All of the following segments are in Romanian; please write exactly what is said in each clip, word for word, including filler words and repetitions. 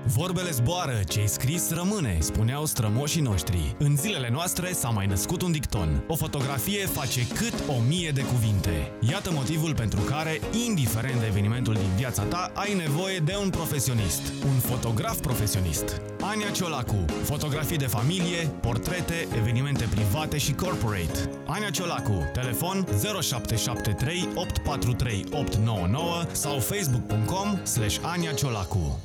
Vorbele zboară, ce-i scris rămâne, spuneau strămoșii noștri. În zilele noastre s-a mai născut un dicton. O fotografie face cât o mie de cuvinte. Iată motivul pentru care, indiferent de evenimentul din viața ta, ai nevoie de un profesionist. Un fotograf profesionist. Ania Ciolacu. Fotografii de familie, portrete, evenimente private și corporate. Ania Ciolacu. Telefon zero șapte șapte trei opt patru trei opt nouă nouă sau facebook punct com slash Ania Ciolacu.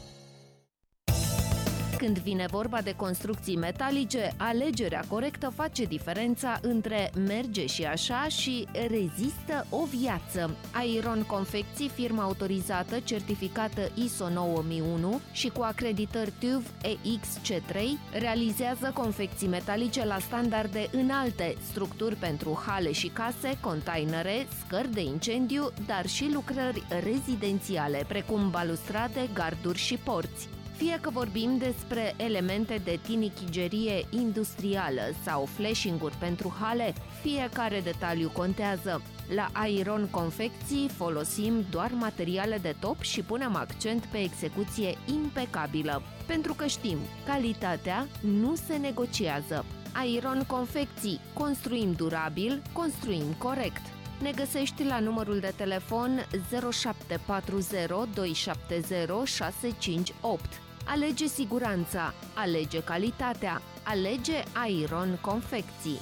Când vine vorba de construcții metalice, alegerea corectă face diferența între merge și așa și rezistă o viață. Iron Confecții, firma autorizată, certificată I S O nouă mii unu și cu acreditări T U V E X C trei, realizează confecții metalice la standarde înalte, structuri pentru hale și case, containere, scări de incendiu, dar și lucrări rezidențiale, precum balustrade, garduri și porți. Fie că vorbim despre elemente de tinichigerie industrială sau flashing-uri pentru hale, fiecare detaliu contează. La Iron Confecții folosim doar materiale de top și punem accent pe execuție impecabilă, pentru că știm, calitatea nu se negociază. Iron Confecții, construim durabil, construim corect. Ne găsești la numărul de telefon zero șapte patru zero doi șapte zero șase cinci opt. Alege siguranța, alege calitatea, alege Iron Confecții.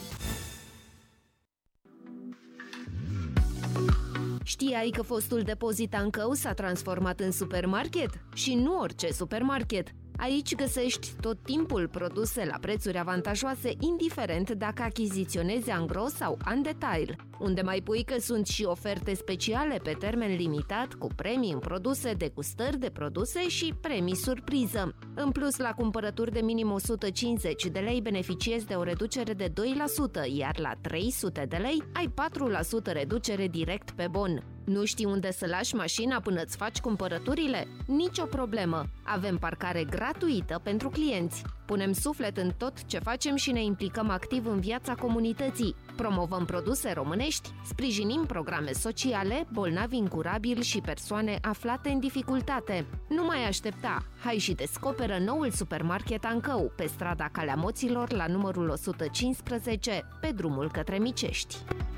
Știai că fostul depozit Ancău s-a transformat în supermarket? Și nu orice supermarket! Aici găsești tot timpul produse la prețuri avantajoase, indiferent dacă achiziționezi angro sau în detail. Unde mai pui că sunt și oferte speciale pe termen limitat, cu premii în produse, degustări de produse și premii surpriză. În plus, la cumpărături de minim o sută cincizeci de lei beneficiezi de o reducere de doi la sută, iar la trei sute de lei ai patru la sută reducere direct pe bon. Nu știi unde să lași mașina până îți faci cumpărăturile? Nici o problemă! Avem parcare gratuită pentru clienți. Punem suflet în tot ce facem și ne implicăm activ în viața comunității. Promovăm produse românești, sprijinim programe sociale, bolnavi incurabili și persoane aflate în dificultate. Nu mai aștepta! Hai și descoperă noul supermarket Ancău, pe strada Calea Moților, la numărul o sută cincisprezece, pe drumul către Micești.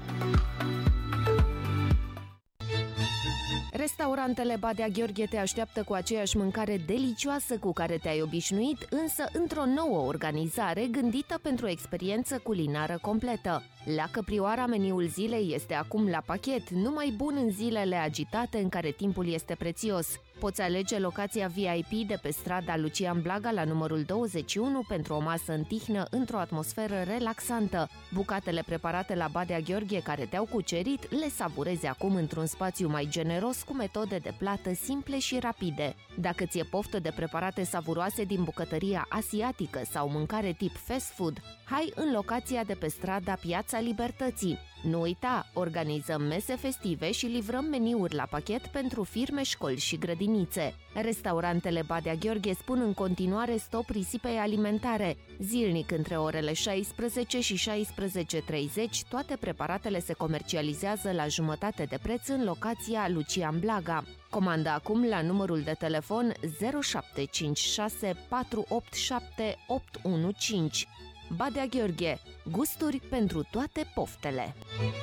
Restaurantele Badea Gheorghe te așteaptă cu aceeași mâncare delicioasă cu care te-ai obișnuit, însă într-o nouă organizare gândită pentru o experiență culinară completă. La Căprioara, meniul zilei este acum la pachet, numai bun în zilele agitate în care timpul este prețios. Poți alege locația V I P de pe strada Lucian Blaga la numărul douăzeci și unu pentru o masă în tihnă într-o atmosferă relaxantă. Bucatele preparate la Badea Gheorghe care te-au cucerit le savurezi acum într-un spațiu mai generos cu metode de plată simple și rapide. Dacă ți-e poftă de preparate savuroase din bucătăria asiatică sau mâncare tip fast food, hai în locația de pe strada Piața Libertății. Nu uita, organizăm mese festive și livrăm meniuri la pachet pentru firme, școli și grădinițe. Restaurantele Badea Gheorghe spun în continuare stop risipei alimentare. Zilnic între orele șaisprezece și șaisprezece treizeci, toate preparatele se comercializează la jumătate de preț în locația Lucian Blaga. Comandă acum la numărul de telefon zero șapte cinci șase patru opt șapte opt unu cinci. Badea Gheorghe, gusturi pentru toate poftele.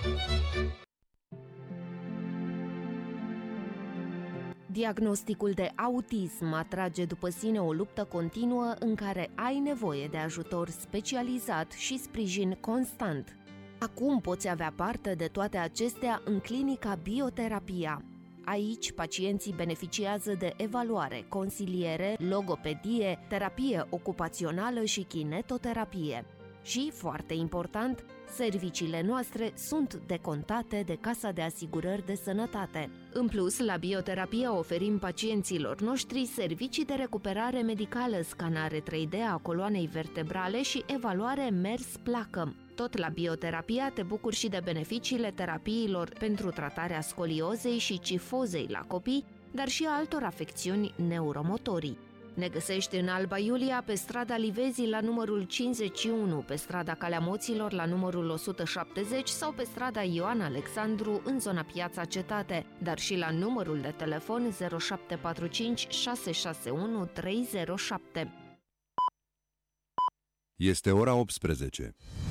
Diagnosticul de autism atrage după sine o luptă continuă în care ai nevoie de ajutor specializat și sprijin constant. Acum poți avea parte de toate acestea în clinica Bioterapia. Aici, pacienții beneficiază de evaluare, consiliere, logopedie, terapie ocupațională și kinetoterapie. Și, foarte important, serviciile noastre sunt decontate de Casa de Asigurări de Sănătate. În plus, la Bioterapie oferim pacienților noștri servicii de recuperare medicală, scanare trei D a coloanei vertebrale și evaluare mers-placă. Tot la Bioterapia te bucuri și de beneficiile terapiilor pentru tratarea scoliozei și cifozei la copii, dar și altor afecțiuni neuromotorii. Ne găsești în Alba Iulia, pe strada Livezii la numărul cincizeci și unu, pe strada Calea Moților la numărul o sută șaptezeci sau pe strada Ioan Alexandru în zona Piața Cetate, dar și la numărul de telefon zero șapte patru cinci șase șase unu trei zero șapte. Este ora optsprezece.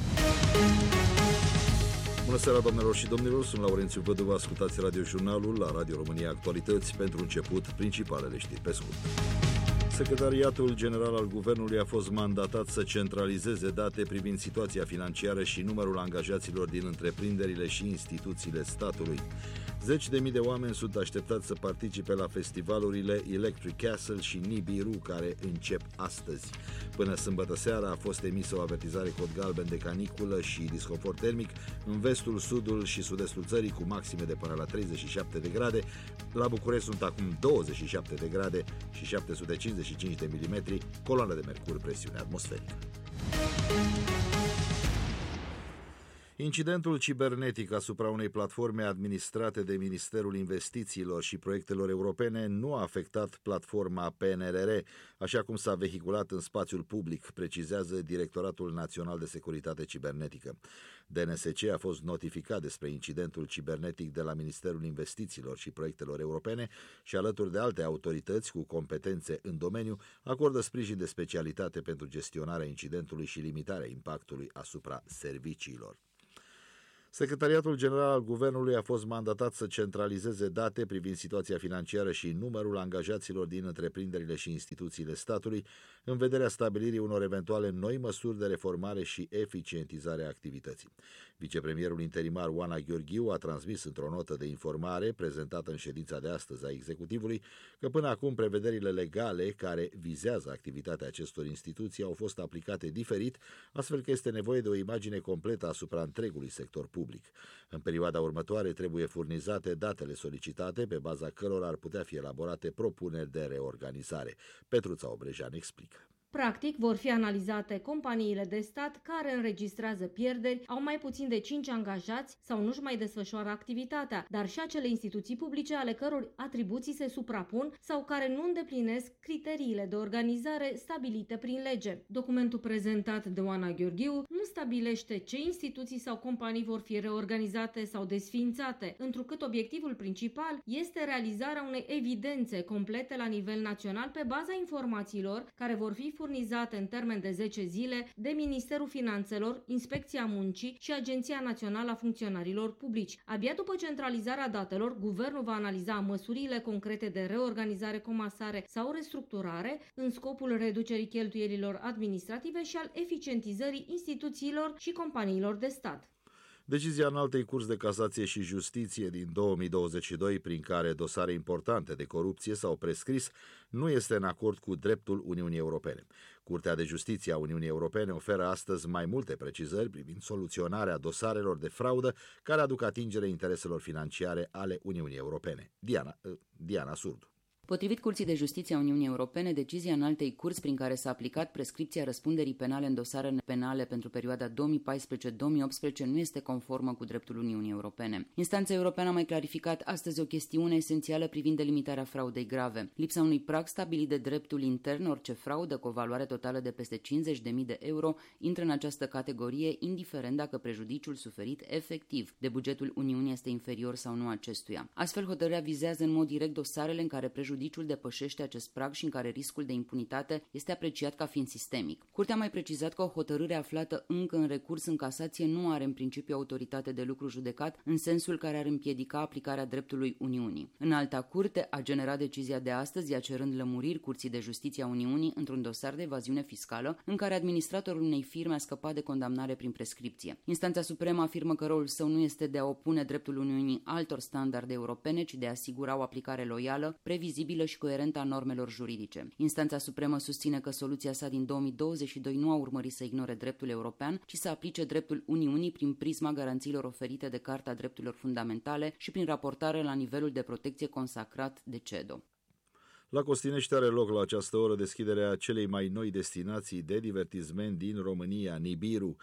Bună seara, doamnelor și domnilor, sunt Laurențiu Vădu, vă ascultați Radio-Jurnalul la Radio România Actualități. Pentru început, principalele știri pe scurt. Secretariatul General al Guvernului a fost mandatat să centralizeze date privind situația financiară și numărul angajaților din întreprinderile și instituțiile statului. Zeci de mii de oameni sunt așteptați să participe la festivalurile Electric Castle și Nibiru, care încep astăzi. Până sâmbătă seara a fost emisă o avertizare cod galben de caniculă și disconfort termic în vestul, sudul și sud-estul țării, cu maxime de până la treizeci și șapte de grade. La București sunt acum douăzeci și șapte de grade și șapte sute cincizeci și cinci de milimetri, coloană de mercur, presiune atmosferică. Incidentul cibernetic asupra unei platforme administrate de Ministerul Investițiilor și Proiectelor Europene nu a afectat platforma P N R R, așa cum s-a vehiculat în spațiul public, precizează Directoratul Național de Securitate Cibernetică. D N S C a fost notificat despre incidentul cibernetic de la Ministerul Investițiilor și Proiectelor Europene și, alături de alte autorități cu competențe în domeniu, acordă sprijin de specialitate pentru gestionarea incidentului și limitarea impactului asupra serviciilor. Secretariatul General al Guvernului a fost mandatat să centralizeze date privind situația financiară și numărul angajaților din întreprinderile și instituțiile statului în vederea stabilirii unor eventuale noi măsuri de reformare și eficientizare a activității. Vicepremierul interimar Oana Gheorghiu a transmis într-o notă de informare prezentată în ședința de astăzi a Executivului că până acum prevederile legale care vizează activitatea acestor instituții au fost aplicate diferit, astfel că este nevoie de o imagine completă asupra întregului sector public. În perioada următoare trebuie furnizate datele solicitate, pe baza cărora ar putea fi elaborate propuneri de reorganizare. Petruța Obrejan explică. Practic, vor fi analizate companiile de stat care înregistrează pierderi, au mai puțin de cinci angajați sau nu-și mai desfășoară activitatea, dar și acele instituții publice ale căror atribuții se suprapun sau care nu îndeplinesc criteriile de organizare stabilite prin lege. Documentul prezentat de Oana Gheorghiu nu stabilește ce instituții sau companii vor fi reorganizate sau desființate, întrucât obiectivul principal este realizarea unei evidențe complete la nivel național pe baza informațiilor care vor fi furnizate în termen de zece zile de Ministerul Finanțelor, Inspecția Muncii și Agenția Națională a Funcționarilor Publici. Abia după centralizarea datelor, Guvernul va analiza măsurile concrete de reorganizare, comasare sau restructurare în scopul reducerii cheltuielilor administrative și al eficientizării instituțiilor și companiilor de stat. Decizia Înaltei Curți de Casație și Justiție din două mii douăzeci și doi, prin care dosare importante de corupție s-au prescris, nu este în acord cu dreptul Uniunii Europene. Curtea de Justiție a Uniunii Europene oferă astăzi mai multe precizări privind soluționarea dosarelor de fraudă care aduc atingere intereselor financiare ale Uniunii Europene. Diana, Diana Surdu. Potrivit Curții de Justiție a Uniunii Europene, decizia Înaltei Curți prin care s-a aplicat prescripția răspunderii penale în dosare penale pentru perioada două mii paisprezece două mii optsprezece nu este conformă cu dreptul Uniunii Europene. Instanța Europeană a mai clarificat astăzi o chestiune esențială privind delimitarea fraudei grave. Lipsa unui prag stabilit de dreptul intern, orice fraudă cu o valoare totală de peste cincizeci de mii de euro intră în această categorie, indiferent dacă prejudiciul suferit efectiv de bugetul Uniunii este inferior sau nu acestuia. Astfel, hotărârea vizează în mod direct dosarele în care prejudiciul Prejudiciul depășește acest prag și în care riscul de impunitate este apreciat ca fiind sistemic. Curtea a mai precizat că o hotărâre aflată încă în recurs în casație nu are în principiu autoritate de lucru judecat în sensul care ar împiedica aplicarea dreptului Uniunii. Înalta Curte a generat decizia de astăzi, ea cerând lămuriri Curții de Justiție a Uniunii într-un dosar de evaziune fiscală în care administratorul unei firme a scăpat de condamnare prin prescripție. Instanța Supremă afirmă că rolul său nu este de a opune dreptul Uniunii altor standarde europene, ci de a asigura o aplicare loială, previzibilă și coerentă a normelor juridice. Instanța Supremă susține că soluția sa din două mii douăzeci și doi nu a urmărit să ignore dreptul european, ci să aplice dreptul Uniunii prin prisma garanțiilor oferite de Carta Drepturilor Fundamentale și prin raportare la nivelul de protecție consacrat de CEDO. La Costinești are loc la această oră deschiderea celei mai noi destinații de divertisment din România, Nibiru.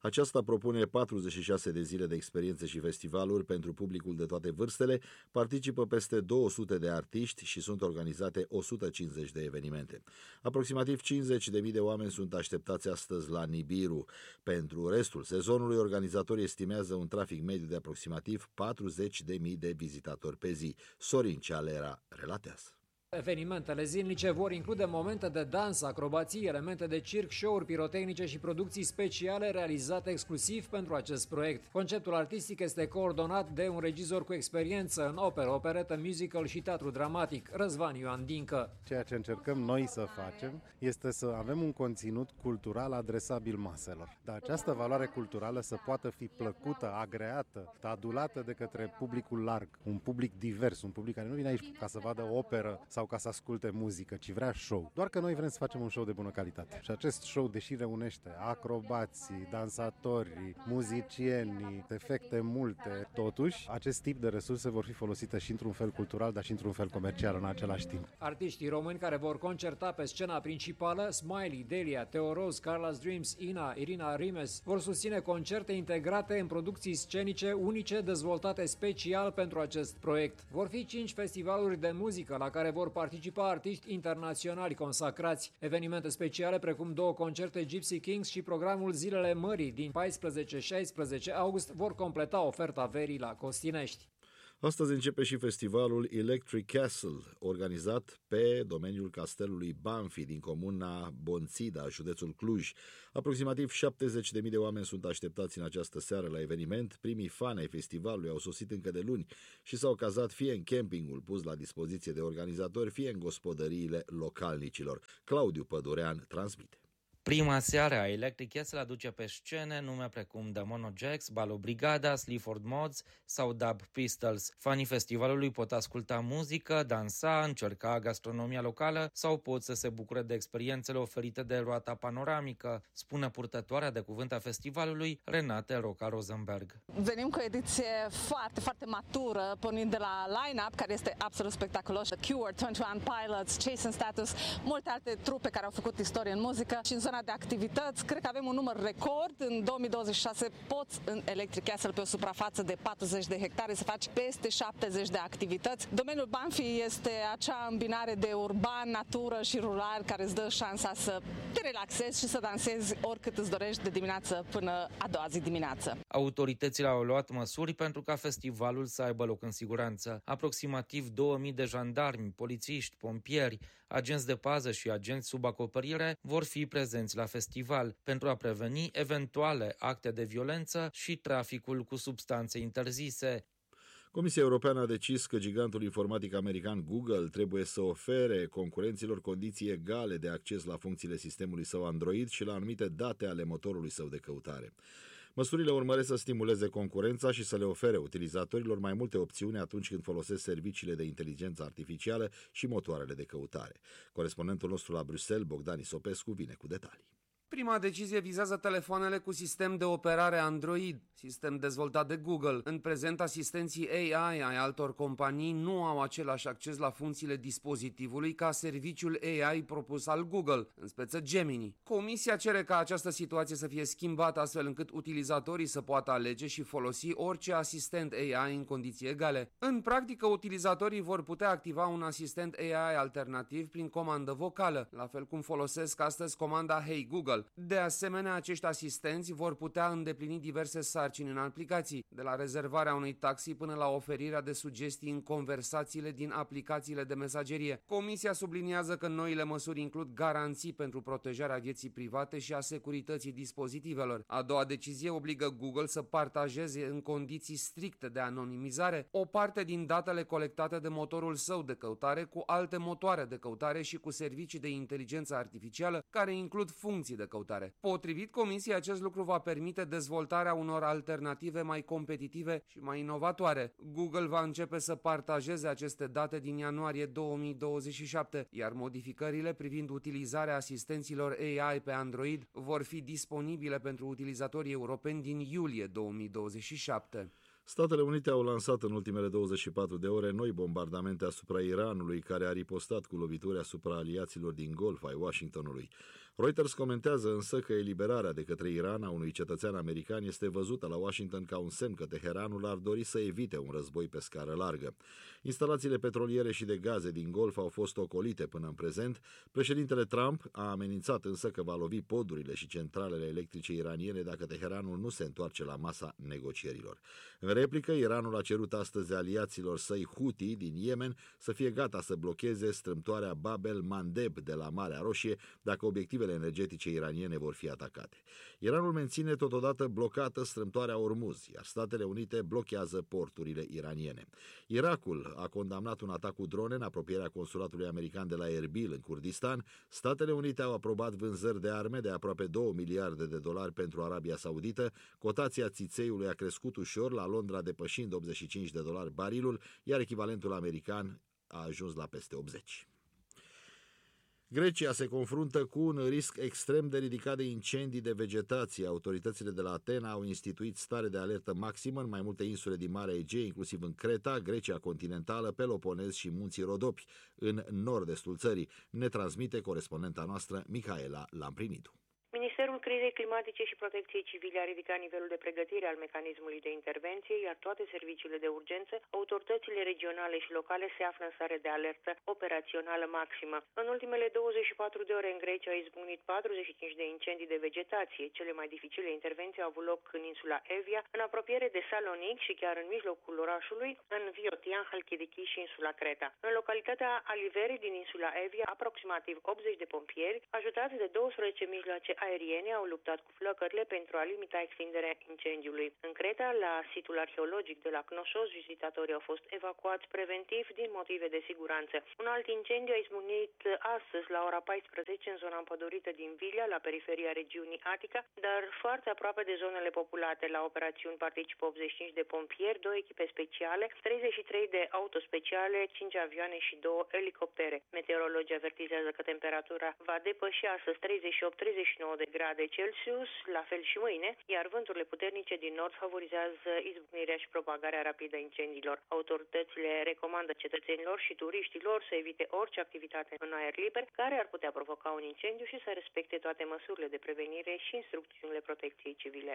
Aceasta propune patruzeci și șase de zile de experiențe și festivaluri pentru publicul de toate vârstele, participă peste două sute de artiști și sunt organizate o sută cincizeci de evenimente. Aproximativ cincizeci de mii de oameni sunt așteptați astăzi la Nibiru. Pentru restul sezonului, organizatorii estimează un trafic mediu de aproximativ patruzeci de mii de vizitatori pe zi. Sorin Cealera relatează. Evenimentele zilnice vor include momente de dans, acrobații, elemente de circ, show-uri pirotehnice și producții speciale realizate exclusiv pentru acest proiect. Conceptul artistic este coordonat de un regizor cu experiență în operă, operetă, musical și teatru dramatic, Răzvan Ioan Dincă. Ceea ce încercăm noi să facem este să avem un conținut cultural adresabil maselor. Dar această valoare culturală să poată fi plăcută, agreată, adulată de către publicul larg, un public divers, un public care nu vine aici ca să vadă operă sau ca să asculte muzică, ci vrea show. Doar că noi vrem să facem un show de bună calitate. Și acest show, deși reunește acrobații, dansatori, muzicieni, efecte multe, totuși, acest tip de resurse vor fi folosite și într-un fel cultural, dar și într-un fel comercial în același timp. Artiștii români care vor concerta pe scena principală, Smiley, Delia, Theo Rose, Carla's Dreams, Ina, Irina Rimes, vor susține concerte integrate în producții scenice unice dezvoltate special pentru acest proiect. Vor fi cinci festivaluri de muzică la care vor participa artiști internaționali consacrați. Evenimente speciale precum două concerte Gypsy Kings și programul Zilele Mării din paisprezece șaisprezece august vor completa oferta verii la Costinești. Astăzi începe și festivalul Electric Castle, organizat pe domeniul castelului Banfi din comuna Bonțida, județul Cluj. Aproximativ șaptezeci de mii de oameni sunt așteptați în această seară la eveniment. Primii fani ai festivalului au sosit încă de luni și s-au cazat fie în campingul pus la dispoziție de organizatori, fie în gospodăriile localnicilor. Claudiu Pădurean transmite. Prima seară a Electric Castle aduce pe scene nume precum The Mono Jacks, Balo Brigada, Sleaford Mods sau Dub Pistols. Fanii festivalului pot asculta muzică, dansa, încerca gastronomia locală sau pot să se bucure de experiențele oferite de roata panoramică, spune purtătoarea de cuvânt a festivalului, Renate Roca Rosenberg. Venim cu o ediție foarte, foarte matură, pornind de la line-up, care este absolut spectaculos. The Cure, douăzeci și unu Pilots, Chase and Status, multe alte trupe care au făcut istorie în muzică și în zona de activități. Cred că avem un număr record. În două mii douăzeci și șase poți în Electric Castle pe o suprafață de patruzeci de hectare să faci peste șaptezeci de activități. Domeniul Banfi este acea îmbinare de urban, natură și rural care îți dă șansa să te relaxezi și să dansezi oricât îți dorești de dimineață până a doua zi dimineață. Autoritățile au luat măsuri pentru ca festivalul să aibă loc în siguranță. Aproximativ două mii de jandarmi, polițiști, pompieri, agenți de pază și agenți sub acoperire vor fi prezenți la festival pentru a preveni eventuale acte de violență și traficul cu substanțe interzise. Comisia Europeană a decis că gigantul informatic american Google trebuie să ofere concurenților condiții egale de acces la funcțiile sistemului său Android și la anumite date ale motorului său de căutare. Măsurile urmăresc să stimuleze concurența și să le ofere utilizatorilor mai multe opțiuni atunci când folosesc serviciile de inteligență artificială și motoarele de căutare. Corespondentul nostru la Bruxelles, Bogdan Isopescu, vine cu detalii. Prima decizie vizează telefoanele cu sistem de operare Android, sistem dezvoltat de Google. În prezent, asistenții A I ai altor companii nu au același acces la funcțiile dispozitivului ca serviciul A I propus al Google, în speță Gemini. Comisia cere ca această situație să fie schimbată astfel încât utilizatorii să poată alege și folosi orice asistent A I în condiții egale. În practică, utilizatorii vor putea activa un asistent A I alternativ prin comandă vocală, la fel cum folosesc astăzi comanda Hey Google. De asemenea, acești asistenți vor putea îndeplini diverse sarcini în aplicații, de la rezervarea unui taxi până la oferirea de sugestii în conversațiile din aplicațiile de mesagerie. Comisia subliniază că noile măsuri includ garanții pentru protejarea vieții private și a securității dispozitivelor. A doua decizie obligă Google să partajeze în condiții stricte de anonimizare o parte din datele colectate de motorul său de căutare cu alte motoare de căutare și cu servicii de inteligență artificială care includ funcții de căutare. Potrivit Comisiei, acest lucru va permite dezvoltarea unor alternative mai competitive și mai inovatoare. Google va începe să partajeze aceste date din ianuarie două mii douăzeci și șapte, iar modificările privind utilizarea asistenților A I pe Android vor fi disponibile pentru utilizatorii europeni din iulie două mii douăzeci și șapte. Statele Unite au lansat în ultimele douăzeci și patru de ore noi bombardamente asupra Iranului, care a ripostat cu lovituri asupra aliaților din Golf ai Washingtonului. Reuters comentează însă că eliberarea de către Iran a unui cetățean american este văzută la Washington ca un semn că Teheranul ar dori să evite un război pe scară largă. Instalațiile petroliere și de gaze din Golf au fost ocolite până în prezent. Președintele Trump a amenințat însă că va lovi podurile și centralele electrice iraniene dacă Teheranul nu se întoarce la masa negocierilor. În replică, Iranul a cerut astăzi aliaților săi Houthi din Yemen să fie gata să blocheze strâmtoarea Bab el-Mandeb de la Marea Roșie dacă obiectivele energetice iraniene vor fi atacate. Iranul menține totodată blocată strâmtoarea Ormuz, iar Statele Unite blochează porturile iraniene. Irakul a condamnat un atac cu drone în apropierea consulatului american de la Erbil, în Kurdistan. Statele Unite au aprobat vânzări de arme de aproape două miliarde de dolari pentru Arabia Saudită. Cotația țițeiului a crescut ușor, la Londra depășind optzeci și cinci de dolari barilul, iar echivalentul american a ajuns la peste optzeci. Grecia se confruntă cu un risc extrem de ridicat de incendii de vegetație. Autoritățile de la Atena au instituit stare de alertă maximă în mai multe insule din Marea Egee, inclusiv în Creta, Grecia continentală, Peloponez și munții Rodopi, în nord-estul țării. Ne transmite corespondenta noastră Mihaela Lamprinidu. Ministerul Crizei Climatice și Protecției Civile a ridicat nivelul de pregătire al mecanismului de intervenție, iar toate serviciile de urgență, autoritățile regionale și locale se află în stare de alertă operațională maximă. În ultimele douăzeci și patru de ore în Grecia au izbucnit patruzeci și cinci de incendii de vegetație. Cele mai dificile intervenții au avut loc în insula Evia, în apropiere de Salonic și chiar în mijlocul orașului, în Viotian, Halkidiki și insula Creta. În localitatea Aliveri din insula Evia, aproximativ optzeci de pompieri, ajutați de douăsprezece mijloace aeriene, au luptat cu flăcările pentru a limita extinderea incendiului. În Creta, la situl arheologic de la Knossos, vizitatorii au fost evacuați preventiv din motive de siguranță. Un alt incendiu a izbucnit astăzi la ora paisprezece în zona împădurită din Vilia, la periferia regiunii Atica, dar foarte aproape de zonele populate. La operațiuni participă optzeci și cinci de pompieri, două echipe speciale, treizeci și trei de autospeciale, cinci avioane și două elicoptere. Meteorologii avertizează că temperatura va depăși astăzi treizeci și opt treizeci și nouă de grade Celsius, la fel și mâine, iar vânturile puternice din nord favorizează izbucnirea și propagarea rapidă a incendiilor. Autoritățile recomandă cetățenilor și turiștilor să evite orice activitate în aer liber care ar putea provoca un incendiu și să respecte toate măsurile de prevenire și instrucțiunile protecției civile.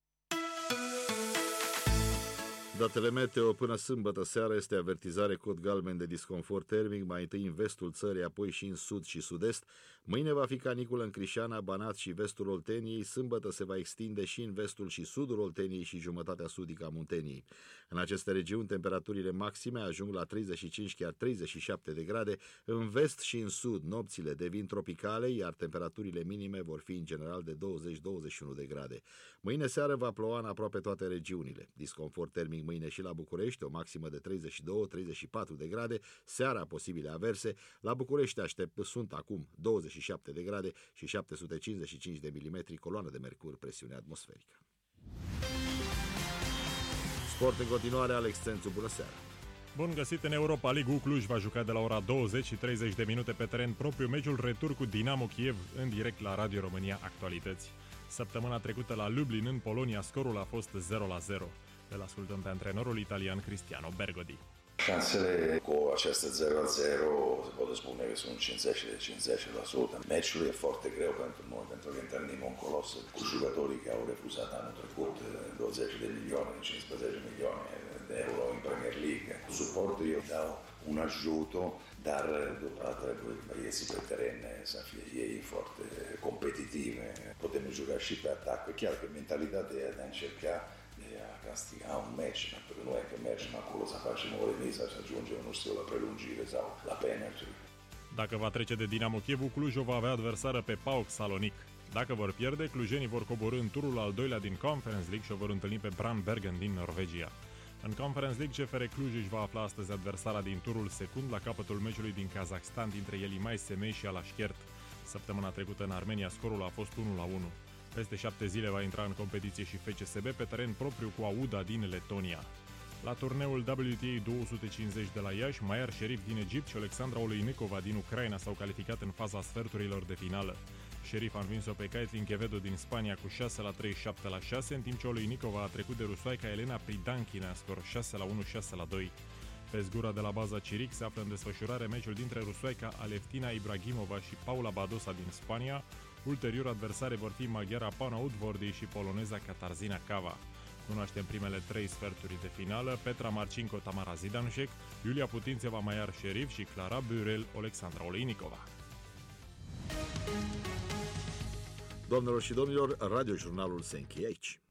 Datele meteo până sâmbătă seara este avertizare cod galben de disconfort termic, mai întâi în vestul țării, apoi și în sud și sud-est. Mâine va fi caniculă în Crișana, Banat și vestul Olteniei. Sâmbătă se va extinde și în vestul și sudul Olteniei și jumătatea sudică a Munteniei. În aceste regiuni, temperaturile maxime ajung la treizeci și cinci, chiar treizeci și șapte de grade. În vest și în sud, nopțile devin tropicale, iar temperaturile minime vor fi în general de douăzeci douăzeci și unu de grade. Mâine seară va ploua în aproape toate regiunile. Disconfort termic mâine și la București, o maximă de treizeci și doi treizeci și patru de grade, seara posibile averse. La București aștept, sunt acum douăzeci și șapte de grade și șapte sute cincizeci și cinci de milimetri, coloană de mercur, presiune atmosferică. Sport în continuare, Alex Țențu, bună seara! Bun găsit în Europa League. Cluj va juca de la ora douăzeci și treizeci de minute pe teren propriu meciul retur cu Dinamo Kiev, în direct la Radio România Actualități. Săptămâna trecută la Lublin, în Polonia, scorul a fost zero la zero. Îl ascultăm pe antrenorul italian Cristiano Bergodi. Șansele cu această zero la zero se poate spune că sunt cincizeci de cincizeci la sută. Meciul e foarte greu pentru noi, pentru că întâlnim un colos cu jucătorii care au refuzat anul trecut douăzeci de milioane, cincisprezece milioane de euro în Premier League. Suportul eu dau un ajuto, dar după trebuie băieții pe teren să fie ei foarte competitive. Putem juca și pe atac, chiar că mentalitatea de a încerca de a castiga un meci, pentru că nu e că mergem acolo să facem o remiză, să ajungem, nu știu, la prelungire sau la penalty. Dacă va trece de Dinamo Kiev, Clujul va avea adversară pe PAOK Salonic. Dacă vor pierde, clujenii vor coborî în turul al doilea din Conference League și o vor întâlni pe Brann Bergen din Norvegia. În Conference League, C F R Cluj își va afla astăzi adversara din turul secund la capătul meciului din Kazakhstan dintre Elimai Semei și Alashkert. Săptămâna trecută în Armenia scorul a fost unu la unu. Peste șapte zile va intra în competiție și F C S B pe teren propriu cu Auda din Letonia. La turneul W T A două sute cincizeci de la Iași, Maiar Sherif din Egipt și Alexandra Olejnikova din Ucraina s-au calificat în faza sferturilor de finală. Sherif a învins-o pe Caitlin Quevedo din Spania cu șase la trei, șapte la șase, în timp ce Olejnikova a trecut de rusoaica Elena Pridanchina, scor șase la unu, șase la doi. Pe zgura de la baza Ciric se află în desfășurare meciul dintre rusoaica Aleftina Ibrahimova și Paula Badosa din Spania, Ulterior, adversare vor fi maghiara Pana Udvordi și poloneza Katarzyna Kawa. Cunoaștem primele trei sferturi de finală: Petra Marcinko, Tamara Zidanușek, Iulia Putințeva, Maiar Șerif și Clara Burel, Alexandra Olejnikova. Doamnelor și domnilor, radiojurnalul se încheie aici.